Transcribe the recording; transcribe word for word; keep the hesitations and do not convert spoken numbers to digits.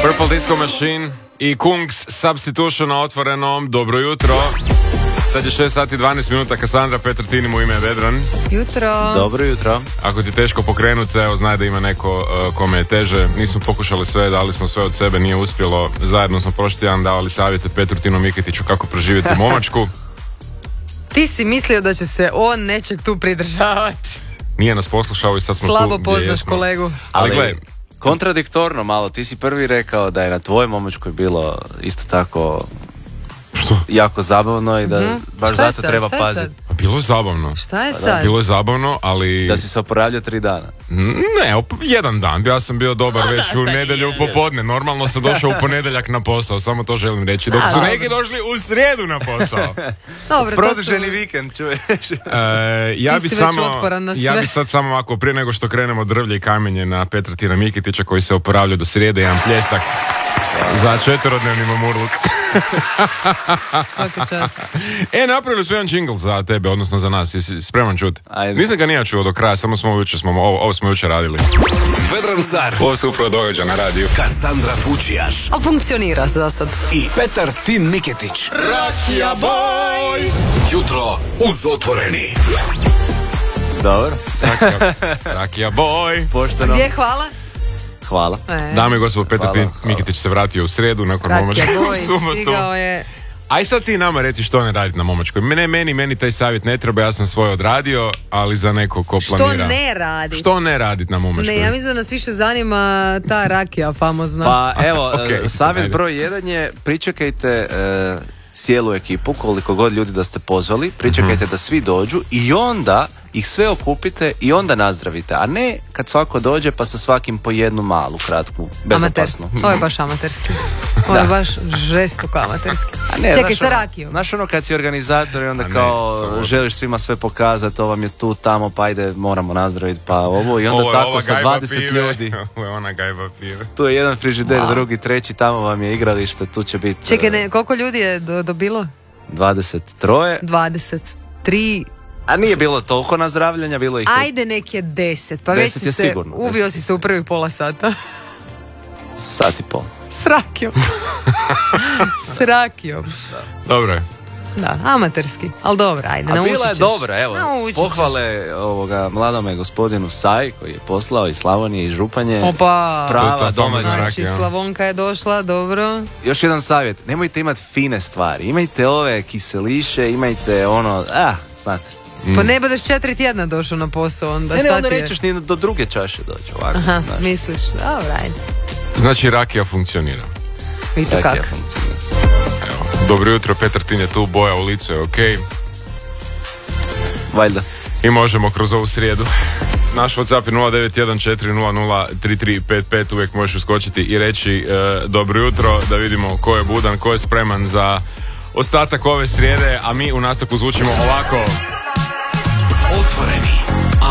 Purple Disco Machine i Kungs Substitution na otvorenom. Dobro jutro. Sad je šest sati dvanaest minuta. Kassandra, Petar Tinim u ime Vedran. Jutro. Dobro jutro. Ako ti teško pokrenut se, evo znaj da ima neko uh, kome je teže. Nismo pokušali sve, dali smo sve od sebe, nije uspjelo. Zajedno smo prošli tjedan davali savjete Petru Tinu Miketiću kako proživjeti momačku. Ti si mislio da će se on nečeg tu pridržavati. Nije nas poslušao i sad smo Slabo tu. poznaš jesmo. kolegu. Ali, Ali gledaj, kontradiktorno malo, ti si prvi rekao da je na tvojoj momačkoj bilo isto tako što? jako zabavno i da Mhm. baš Šta je zato sad? treba Šta je paziti. sad? Pa bilo je zabavno. Šta je sad? Bilo je zabavno, ali... Da si se oporavljao tri dana. Ne, op- jedan dan. Ja sam bio dobar A, već da, u sad nedjelju je. popodne. Normalno sam došao u ponedjeljak na posao. Samo to želim reći. Dok A, su dobro. neki došli u srijedu na posao. Dobro, to su... Produženi vikend, čuješ. E, ja Ti bi si već samo, otporan na ja sve. bi sad samo ovako, prije nego što krenemo drvlje i kamenje na Petra Tina Miketića koji se oporavlja do srijede, jedan pljesak za četverodnevni mamurluk. Svaka čast. E, napravili smo jedan džingl za tebe, odnosno za nas. Jesi spreman čuti? Ajde. Nisam ga nije čuo do kraja, samo smo jučer smo, ovo, ovo smo jučer radili. Vedran Car, Ovo se upravo događa na radiju. Kassandra Fučijaš Ali funkcionira za sad. i Petar Tin Miketić. Rakija boj! Jutro uz otvoreni. Dobro, Rakija, rakija boj! pošteno. Gdje je hvala? Hvala. E. Dame i gospodo, Petar Hvala, Tin hvala. Miketić se vratio u srijedu nakon Rakija momačke u boj, subotu. stigao je. Aj sad ti nama reci što ne raditi na momačkoj. Ne, meni, meni taj savjet ne treba, ja sam svoj odradio, ali za neko ko Što planira. ne radi? Što ne raditi na momačkoj? Ne, ja mislim da nas više zanima ta rakija famozna. Pa evo, Ok, e, savjet ajde. broj jedan je pričekajte e, cijelu ekipu, koliko god ljudi da ste pozvali, pričekajte da svi dođu i onda ih sve okupite i onda nazdravite, a ne kad svako dođe pa sa svakim po jednu malu, kratku, Amater. bezopasnu. Ovo je baš amaterski. Ovo je Da. baš žestoko amaterski. A ne, Čekaj, znaš sa ono- rakijom. Znaš ono kad si organizator i onda A ne, kao samo- želiš svima sve pokazati, to vam je tu, tamo, pa ajde, moramo nazdraviti, pa ovo i onda Ovo je tako ova sa gajba dvadeset pive. ljudi. Ovo je ona gajba pive. Tu je jedan frižider, Wow. drugi, treći, tamo vam je igralište, tu će biti Čekaj, ne, koliko ljudi je do, dobilo? dvadeset tri. dvadeset tri. A nije bilo toliko nazdravljanja, bilo ih je Ajde, nek je deset. Pa već Deset si je se, sigurno, ubio deset si je se u prvih pola sata. sat i pol. S rakijom. S rakijom. Dobro je. Da, amaterski. Ali dobro, ajde, A naučit bila je ćeš. dobra, evo, Naučit ćeš. pohvale ovoga mladome gospodinu Saj, koji je poslao iz Slavonije i Županje. Opa. Prava To je ta domaća. famozna Znači, rakija. Slavonka je došla, dobro. Još jedan savjet, nemojte imati fine stvari, imajte ove kiseliše, imajte ono, ah, znate. Pa ne budeš četiri tjedna došao na posao, onda Ne, ne, šta onda ti je? nećeš ni do druge čaše doći ovako. Aha, znaš. misliš, dobro, ajde. Znači, rakija funkcionira. I to Rakija kak? funkcionira. Evo. Dobro jutro, Petar Tin je tu, boja u licu je okej. Valjda. I možemo kroz ovu srijedu. Naš WhatsApp je nula devet jedan četiri nula nula tri tri pet pet. Uvijek možeš uskočiti i reći e, dobro jutro, da vidimo ko je budan, ko je spreman za ostatak ove srijede, a mi u nastavku zvučimo ovako. Otvoreni.